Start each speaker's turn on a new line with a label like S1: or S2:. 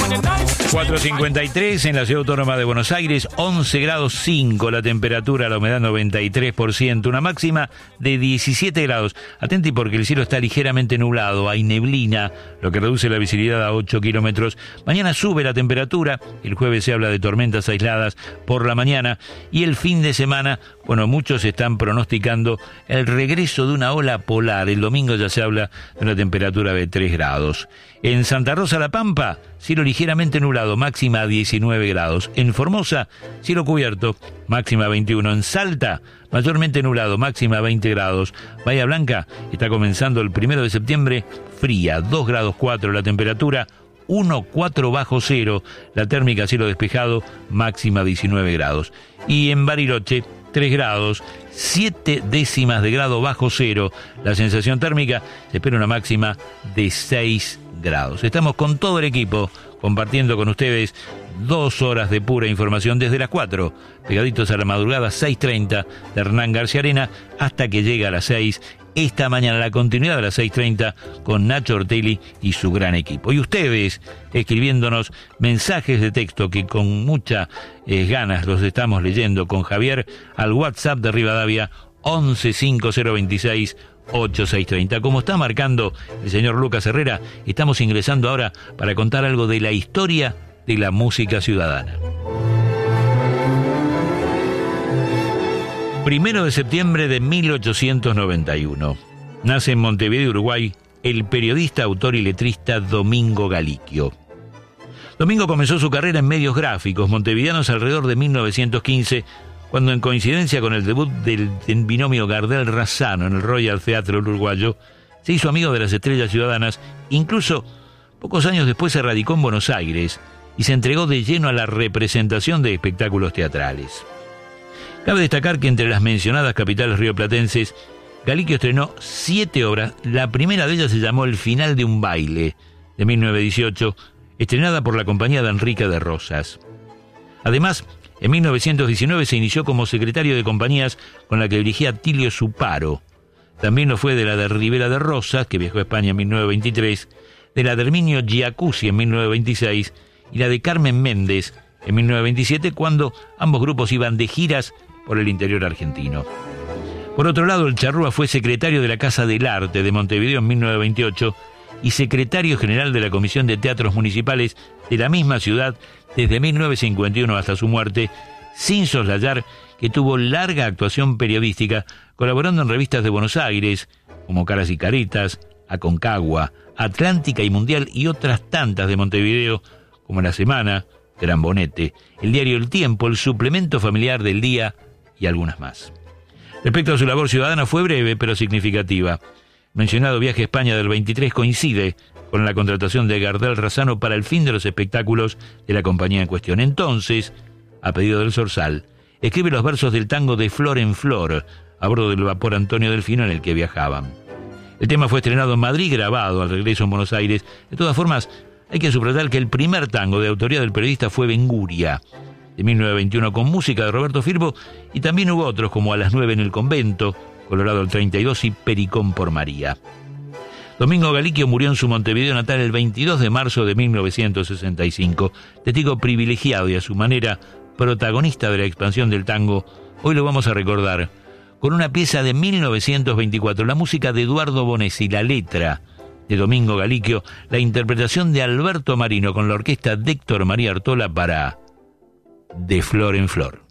S1: 4:53 en la Ciudad Autónoma de Buenos Aires, 11 grados 5 la temperatura, la humedad 93%, una máxima de 17 grados. Atenti porque el cielo está ligeramente nublado, hay neblina, lo que reduce la visibilidad a 8 kilómetros. Mañana sube la temperatura, el jueves se habla de tormentas aisladas por la mañana y el fin de semana, bueno, muchos están pronosticando el regreso de una ola polar. El domingo ya se habla de una temperatura de 3 grados. En Santa Rosa La Pampa, cielo ligeramente nublado, máxima 19 grados. En Formosa, cielo cubierto, máxima 21. En Salta, mayormente nublado, máxima 20 grados. Bahía Blanca está comenzando el 1 de septiembre, fría, 2 grados 4 la temperatura, 1,4 bajo cero, la térmica cielo despejado, máxima 19 grados. Y en Bariloche, 3 grados, 7 décimas de grado bajo cero, la sensación térmica, se espera una máxima de 6 grados. Estamos con todo el equipo compartiendo con ustedes 2 horas de pura información desde las 4, pegaditos a la madrugada 6:30 de Hernán García Arena hasta que llega a las 6. Esta mañana la continuidad de las 6:30 con Nacho Ortelli y su gran equipo. Y ustedes escribiéndonos mensajes de texto que con muchas ganas los estamos leyendo con Javier al WhatsApp de Rivadavia 1150268630. Como está marcando el señor Lucas Herrera, estamos ingresando ahora para contar algo de la historia de la música ciudadana. 1 de septiembre de 1891. Nace en Montevideo, Uruguay, el periodista, autor y letrista Domingo Galiquio. Domingo comenzó su carrera en medios gráficos montevideanos alrededor de 1915, cuando en coincidencia con el debut del binomio Gardel-Razzano en el Royal Theatre uruguayo, se hizo amigo de las estrellas ciudadanas. Incluso, pocos años después se radicó en Buenos Aires y se entregó de lleno a la representación de espectáculos teatrales. Cabe destacar que entre las mencionadas capitales rioplatenses, Galiquio estrenó 7 obras. La primera de ellas se llamó El final de un baile, de 1918, estrenada por la compañía de Enrique de Rosas. Además, en 1919 se inició como secretario de compañías con la que dirigía Tilio Suparo. También lo fue de la de Rivera de Rosas, que viajó a España en 1923, de la de Herminio Giacuzzi en 1926 y la de Carmen Méndez en 1927, cuando ambos grupos iban de giras por el interior argentino. Por otro lado, el Charrúa fue secretario de la Casa del Arte de Montevideo en 1928 y secretario general de la Comisión de Teatros Municipales de la misma ciudad desde 1951 hasta su muerte, sin soslayar que tuvo larga actuación periodística, colaborando en revistas de Buenos Aires, como Caras y Caretas, Aconcagua, Atlántica y Mundial, y otras tantas de Montevideo, como La Semana, Gran Bonete, el diario El Tiempo, el suplemento familiar del Día y algunas más. Respecto a su labor ciudadana, fue breve pero significativa. Mencionado viaje a España del 23 coincide con la contratación de Gardel-Razzano para el fin de los espectáculos de la compañía en cuestión. Entonces, a pedido del Zorzal, escribe los versos del tango De Flor en Flor, a bordo del vapor Antonio Delfino en el que viajaban. El tema fue estrenado en Madrid, grabado al regreso en Buenos Aires. De todas formas, hay que subrayar que el primer tango de autoría del periodista fue Benguria, de 1921, con música de Roberto Firpo, y también hubo otros como A las 9 en el convento, Colorado el 32 y Pericón por María. Domingo Galiquio murió en su Montevideo natal el 22 de marzo de 1965. Testigo privilegiado y a su manera protagonista de la expansión del tango, hoy lo vamos a recordar con una pieza de 1924, la música de Eduardo Bonesi, la letra de Domingo Galiquio, la interpretación de Alberto Marino con la orquesta de Héctor María Artola para De Flor en Flor.